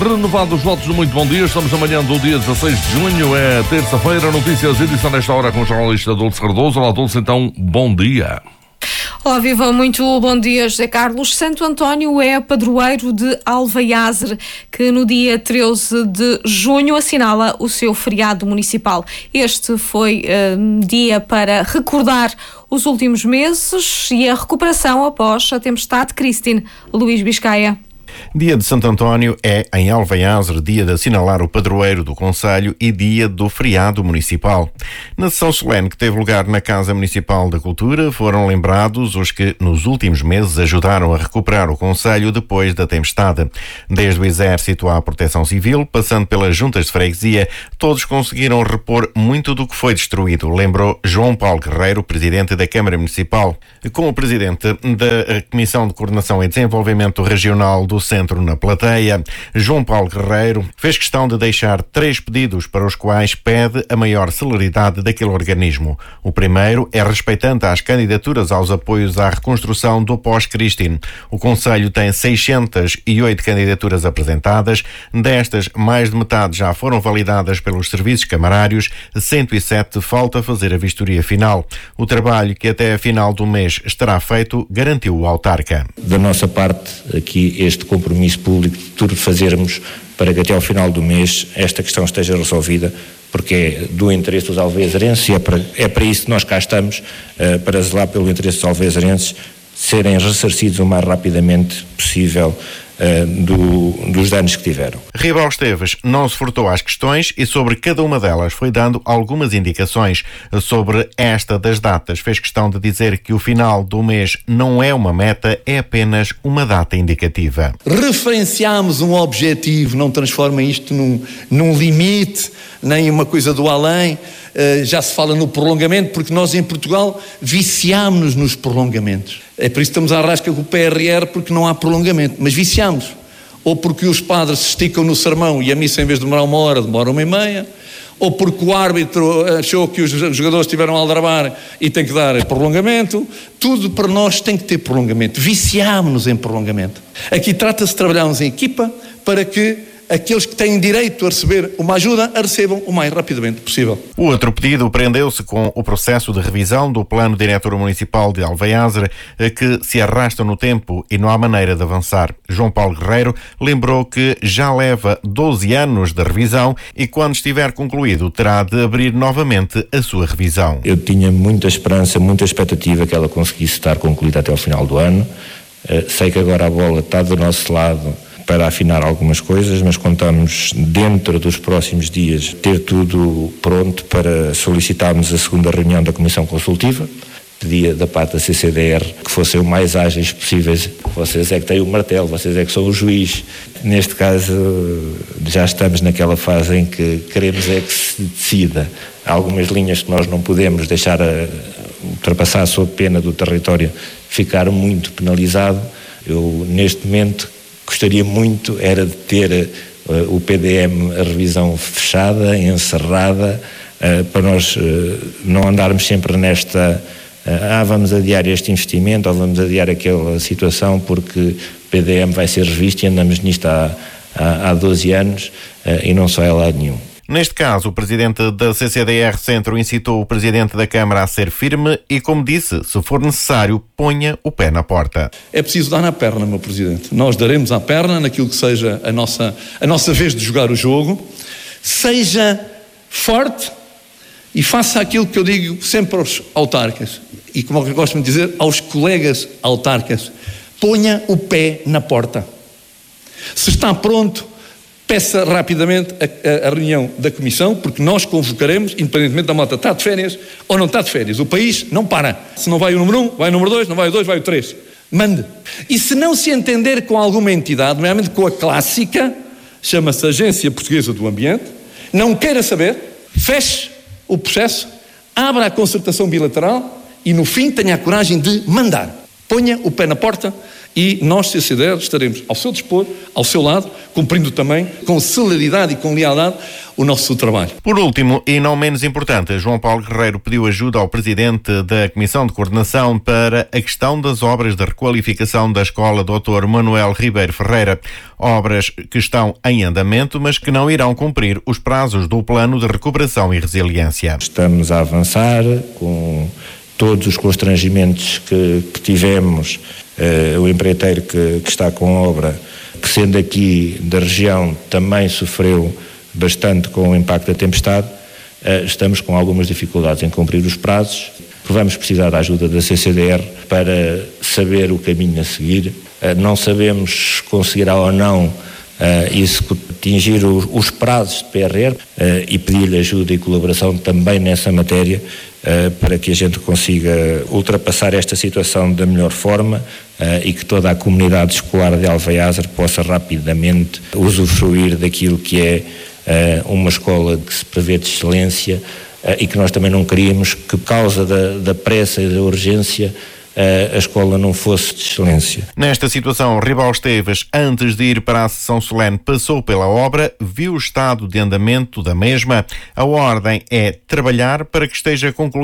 Renovados os votos do muito bom dia. Estamos amanhã do dia 16 de junho, é terça-feira. Notícias, edição nesta hora com o jornalista Dulce Cardoso. Olá, Dulce, então, bom dia. Olá, viva, muito bom dia, José Carlos. Santo António é padroeiro de Alvaiazer, que no dia 13 de junho assinala o seu feriado municipal. Este foi dia para recordar os últimos meses e a recuperação após a tempestade Christine. Luís Biscaia. Dia de Santo António é, em Alvaiazer, dia de assinalar o padroeiro do concelho e dia do feriado municipal. Na sessão solene que teve lugar na Casa Municipal da Cultura, foram lembrados os que, nos últimos meses, ajudaram a recuperar o concelho depois da tempestade. Desde o Exército à Proteção Civil, passando pelas juntas de freguesia, todos conseguiram repor muito do que foi destruído, lembrou João Paulo Guerreiro, presidente da Câmara Municipal. Com o presidente da Comissão de Coordenação e Desenvolvimento Regional do Centro na plateia, João Paulo Guerreiro fez questão de deixar 3 pedidos para os quais pede a maior celeridade daquele organismo. O primeiro é respeitante às candidaturas aos apoios à reconstrução do pós-Christine. O concelho tem 608 candidaturas apresentadas, destas mais de metade já foram validadas pelos serviços camarários, 107 falta fazer a vistoria final. O trabalho que até a final do mês estará feito, garantiu o autarca. Da nossa parte, aqui este compromisso público de tudo fazermos para que até ao final do mês esta questão esteja resolvida, porque é do interesse dos alveiazarenses e é para isso que nós cá estamos, para zelar pelo interesse dos alveiazarenses serem ressarcidos o mais rapidamente possível dos danos que tiveram. Ribal Esteves não se furtou às questões e sobre cada uma delas foi dando algumas indicações. Sobre esta das datas, fez questão de dizer que o final do mês não é uma meta, é apenas uma data indicativa. Referenciámos um objetivo, não transforma isto num limite, nem uma coisa do além. Já se fala no prolongamento, porque nós em Portugal viciámos-nos nos prolongamentos. É por isso que estamos à rasca com o PRR, porque não há prolongamento, mas viciámos. Ou porque os padres se esticam no sermão e a missa, em vez de demorar 1 hora, demora 1h30, ou porque o árbitro achou que os jogadores estiveram a aldrabar e tem que dar prolongamento. Tudo para nós tem que ter prolongamento. Viciámos-nos em prolongamento. Aqui trata-se de trabalharmos em equipa para que aqueles que têm direito a receber uma ajuda, a recebam o mais rapidamente possível. O outro pedido prendeu-se com o processo de revisão do Plano Diretor Municipal de Alvaiazer, que se arrasta no tempo e não há maneira de avançar. João Paulo Guerreiro lembrou que já leva 12 anos de revisão e, quando estiver concluído, terá de abrir novamente a sua revisão. Eu tinha muita esperança, muita expectativa que ela conseguisse estar concluída até ao final do ano. Sei que agora a bola está do nosso lado para afinar algumas coisas, mas contamos dentro dos próximos dias ter tudo pronto para solicitarmos a segunda reunião da Comissão Consultiva. Pedia da parte da CCDR que fossem o mais ágeis possíveis. Vocês é que têm o martelo, vocês é que são o juiz. Neste caso, já estamos naquela fase em que queremos é que se decida. Há algumas linhas que nós não podemos deixar ultrapassar a sua pena do território, ficar muito penalizado. Eu, neste momento, gostaria muito era de ter o PDM, a revisão fechada, encerrada, para nós não andarmos sempre nesta vamos adiar este investimento ou vamos adiar aquela situação porque o PDM vai ser revisto e andamos nisto há 12 anos e não sai a lado nenhum. Neste caso, o presidente da CCDR Centro incitou o presidente da Câmara a ser firme e, como disse, se for necessário, ponha o pé na porta. É preciso dar na perna, meu presidente. Nós daremos à perna naquilo que seja a nossa vez de jogar o jogo. Seja forte e faça aquilo que eu digo sempre aos autarcas e, como eu gosto de dizer, aos colegas autarcas. Ponha o pé na porta. Se está pronto, peça rapidamente a reunião da Comissão, porque nós convocaremos, independentemente da malta está de férias ou não está de férias. O país não para. Se não vai o número 1, vai o número 2, não vai o 2, vai o 3. Mande. E se não se entender com alguma entidade, nomeadamente com a clássica, chama-se Agência Portuguesa do Ambiente, não queira saber, feche o processo, abra a concertação bilateral e no fim tenha a coragem de mandar. Ponha o pé na porta E nós, CCDR, estaremos ao seu dispor, ao seu lado, cumprindo também com celeridade e com lealdade o nosso trabalho. Por último, e não menos importante, João Paulo Guerreiro pediu ajuda ao Presidente da Comissão de Coordenação para a questão das obras de requalificação da Escola Dr. Manuel Ribeiro Ferreira. Obras que estão em andamento, mas que não irão cumprir os prazos do Plano de Recuperação e Resiliência. Estamos a avançar com todos os constrangimentos que tivemos. O empreiteiro que está com a obra, que sendo aqui da região, também sofreu bastante com o impacto da tempestade. Estamos com algumas dificuldades em cumprir os prazos. Vamos precisar da ajuda da CCDR para saber o caminho a seguir. Não sabemos se conseguirá ou não atingir os prazos de PRR e pedir-lhe ajuda e colaboração também nessa matéria para que a gente consiga ultrapassar esta situação da melhor forma e que toda a comunidade escolar de Alvaiazer possa rapidamente usufruir daquilo que é uma escola que se prevê de excelência e que nós também não queríamos que, por causa da pressa e da urgência, a escola não fosse de excelência. Nesta situação, Ribal Esteves, antes de ir para a sessão solene, passou pela obra, viu o estado de andamento da mesma. A ordem é trabalhar para que esteja concluída